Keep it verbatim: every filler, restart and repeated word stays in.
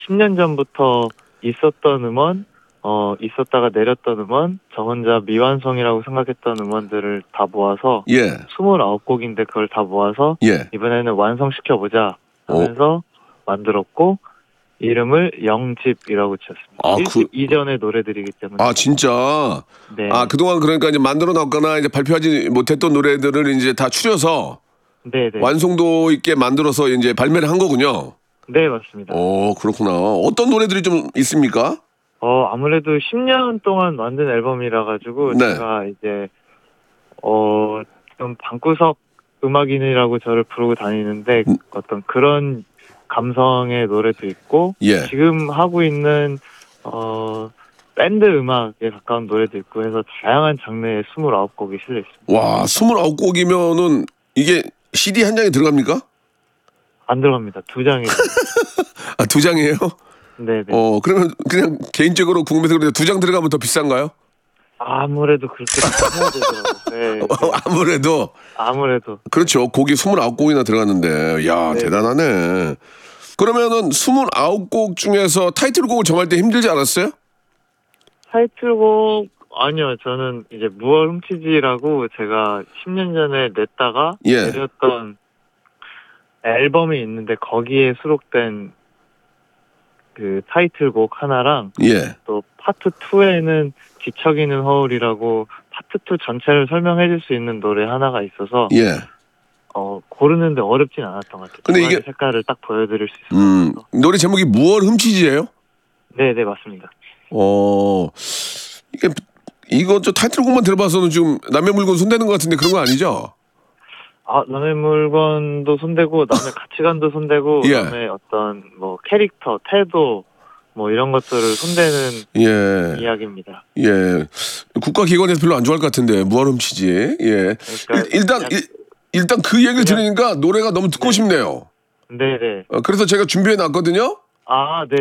십 년 전부터 있었던 음원, 어, 있었다가 내렸던 음원, 저 혼자 미완성이라고 생각했던 음원들을 다 모아서 예. 스물아홉 곡인데 그걸 다 모아서 예. 이번에는 완성시켜보자 하면서 만들었고 이름을 영집이라고 지었습니다. 아, 일 집 그- 이전의 노래들이기 때문에. 아, 진짜? 네. 아, 그동안 그러니까 이제 만들어 놨거나 이제 발표하지 못했던 노래들을 이제 다 추려서 네네. 완성도 있게 만들어서 이제 발매를 한 거군요. 네, 맞습니다. 어, 그렇구나. 어떤 노래들이 좀 있습니까? 어, 아무래도 십 년 동안 만든 앨범이라 가지고 네. 제가 이제 어, 좀 방구석 음악인이라고 저를 부르고 다니는데 음. 어떤 그런 감성의 노래도 있고 예. 지금 하고 있는 어, 밴드 음악에 가까운 노래도 있고 해서 다양한 장르의 스물아홉 곡이 실려 있습니다. 와, 스물아홉 곡이면은 이게 씨디 한 장에 들어갑니까? 안 들어갑니다. 두 장이. 아, 두 장이에요? 네네. 어, 그러면 그냥 개인적으로 궁금해서 그런데 두 장 들어가면 더 비싼가요? 아무래도 그렇게 해야 되더라고요. 네, 네. 아무래도. 아무래도. 그렇죠. 곡이 스물아홉 곡이나 들어갔는데. 야, 네. 대단하네. 그러면은 스물아홉 곡 중에서 타이틀곡을 정할 때 힘들지 않았어요? 타이틀곡 아니요. 저는 이제 무얼 훔치지라고 제가 십 년 전에 냈다가 예. 내렸던 앨범이 있는데 거기에 수록된 그 타이틀곡 하나랑 예. 또 파트 이에는 뒤척이는 허울이라고 파트 이 전체를 설명해 줄 수 있는 노래 하나가 있어서 예. 어, 고르는데 어렵진 않았던 것 같아요. 근데 두 가지 이게- 색깔을 딱 보여드릴 수 있어서. 음, 노래 제목이 무얼 훔치지예요? 네, 네, 맞습니다. 어, 이게 이거 저 타이틀곡만 들어봐서는 지금 남의 물건 손대는 것 같은데 그런 거 아니죠? 아, 남의 물건도 손대고 남의 가치관도 손대고 예. 남의 어떤 뭐 캐릭터, 태도 뭐 이런 것들을 손대는 예. 이야기입니다. 예. 국가기관에서 별로 안 좋아할 것 같은데 무얼 훔치지? 예. 그러니까 일, 단 약- 일, 일단 그 얘기를 그냥- 들으니까 노래가 너무 듣고 싶네요. 네, 네. 어, 그래서 제가 준비해 놨거든요. 아, 네.